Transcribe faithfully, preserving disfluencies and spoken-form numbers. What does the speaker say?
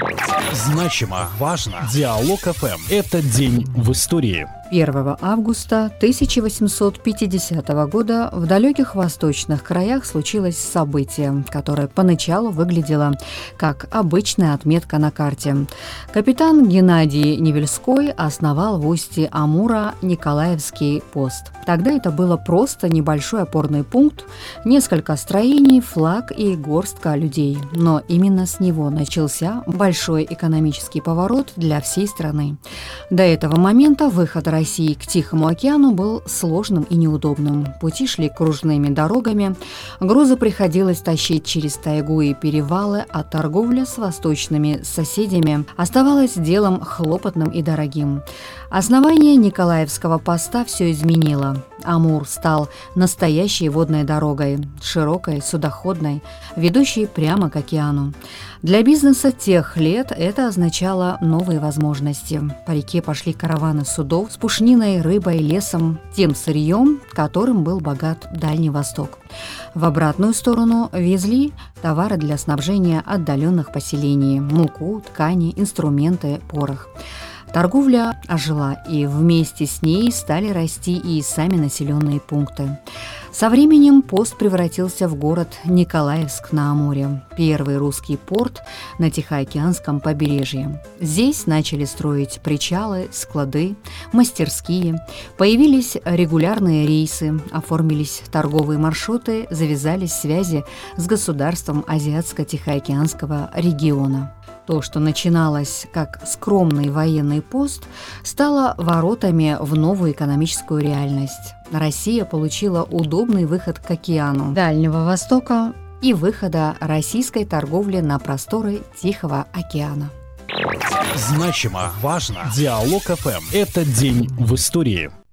Значимо, важно. Диалог эф эм. Это день в истории. первого августа тысяча восемьсот пятидесятого года в далеких восточных краях случилось событие, которое поначалу выглядело как обычная отметка на карте. Капитан Геннадий Невельской основал в устье Амура Николаевский пост. Тогда это было просто небольшой опорный пункт, несколько строений, флаг и горстка людей. Но именно с него начался большой экономический поворот для всей страны. До этого момента выход России к Тихому океану был сложным и неудобным. Пути шли кружными дорогами, грузы приходилось тащить через тайгу и перевалы, а торговля с восточными соседями оставалась делом хлопотным и дорогим. Основание Николаевского поста все изменило. Амур стал настоящей водной дорогой, широкой, судоходной, ведущей прямо к океану. Для бизнеса тех лет это означало новые возможности. По реке пошли караваны судов с пушниной, рыбой, лесом, тем сырьем, которым был богат Дальний Восток. В обратную сторону везли товары для снабжения отдаленных поселений – муку, ткани, инструменты, порох. Торговля ожила, и вместе с ней стали расти и сами населенные пункты. Со временем пост превратился в город Николаевск на Амуре, первый русский порт на Тихоокеанском побережье. Здесь начали строить причалы, склады, мастерские, появились регулярные рейсы, оформились торговые маршруты, завязались связи с государством Азиатско-Тихоокеанского региона. То, что начиналось как скромный военный пост, стало воротами в новую экономическую реальность. Россия получила удобный выход к океану Дальнего Востока и выхода российской торговли на просторы Тихого океана. Значимо, важно. Диалог эф эм. Это день в истории.